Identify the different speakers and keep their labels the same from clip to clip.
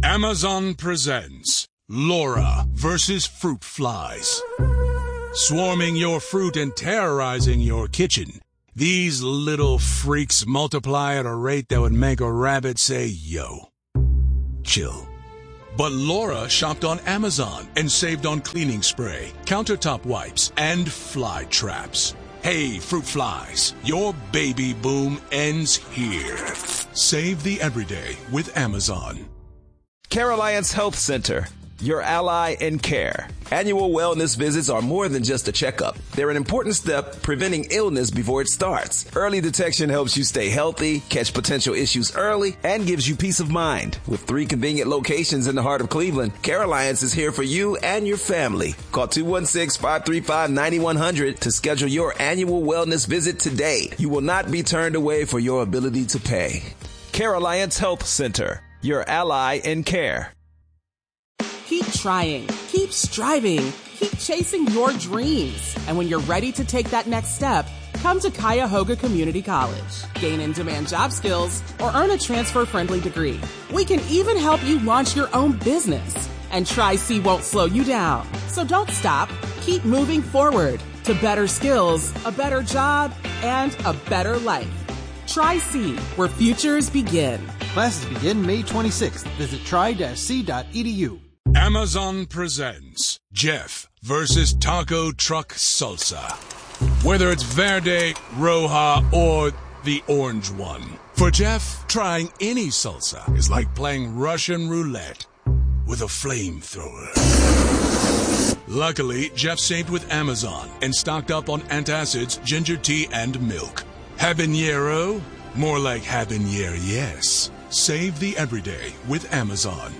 Speaker 1: Amazon presents Laura versus fruit flies. Swarming your fruit and terrorizing your kitchen, these little freaks multiply at a rate that would make a rabbit say, yo. Chill. But Laura shopped on Amazon and saved on cleaning spray, countertop wipes, and fly traps. Hey, fruit flies, your baby boom ends here. Save the everyday with Amazon.
Speaker 2: Care Alliance Health Center, your ally in care. Annual wellness visits are more than just a checkup. They're an important step preventing illness before it starts. Early detection helps you stay healthy, catch potential issues early, and gives you peace of mind. With 3 convenient locations in the heart of Cleveland, Care Alliance is here for you and your family. Call 216-535-9100 to schedule your annual wellness visit today. You will not be turned away for your ability to pay. Care Alliance Health Center, your ally in care.
Speaker 3: Keep trying, keep striving, keep chasing your dreams. And when you're ready to take that next step, come to Cuyahoga Community College. Gain in-demand job skills or earn a transfer-friendly degree. We can even help you launch your own business. And Tri-C won't slow you down. So don't stop. Keep moving forward to better skills, a better job, and a better life. Tri-C, where futures begin.
Speaker 4: Classes begin May 26th. Visit tri-c.edu.
Speaker 1: Amazon presents Jeff versus Taco Truck Salsa. Whether it's Verde, Roja, or the orange one. For Jeff, trying any salsa is like playing Russian roulette with a flamethrower. Luckily, Jeff saved with Amazon and stocked up on antacids, ginger tea, and milk. Habanero? More like habanero, yes. Save the everyday with Amazon.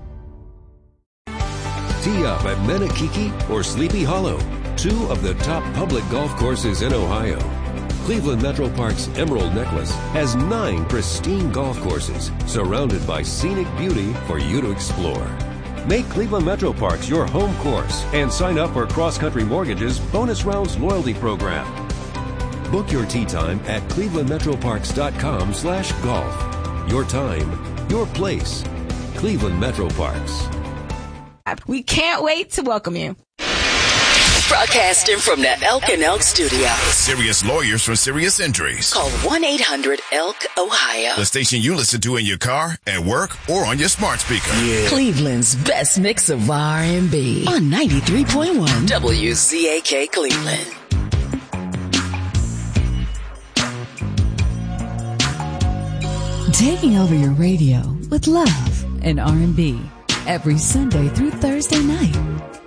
Speaker 5: Tee up at Menakiki or Sleepy Hollow, 2 of the top public golf courses in Ohio. Cleveland Metro Park's Emerald Necklace has 9 pristine golf courses surrounded by scenic beauty for you to explore. Make Cleveland Metro Parks your home course and sign up for Cross Country Mortgage's Bonus Rounds loyalty program. Book your tee time at clevelandmetroparks.com/golf. Your time, your place. Cleveland Metro Parks.
Speaker 6: We can't wait to welcome you.
Speaker 7: Broadcasting from the Elk and Elk studio.
Speaker 8: Serious lawyers for serious injuries.
Speaker 7: Call 1-800-ELK-OHIO.
Speaker 8: The station you listen to in your car, at work, or on your smart speaker.
Speaker 7: Yeah. Cleveland's best mix of R&B on 93.1 WZAK Cleveland.
Speaker 9: Taking over your radio with love and R&B every Sunday through Thursday night